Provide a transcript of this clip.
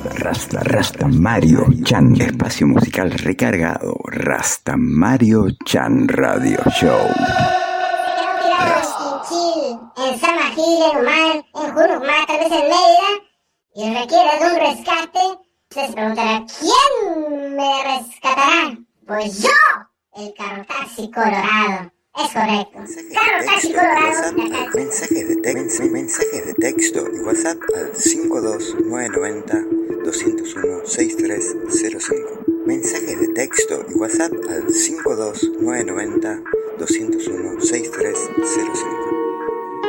Rasta Mario Chan, espacio musical recargado. Rasta Mario Chan Radio Show. En Chile, en San Gil, en Humar, en Jurucmá, tal vez en Mérida, y requiere de un rescate. Usted se preguntará, ¿quién me rescatará? Pues yo, el Carro Taxi Colorado. Es correcto. Carro Taxi Colorado. Mensajes de texto y WhatsApp al 52990-201-6305. Mensajes de texto y WhatsApp al 52990-201-6305.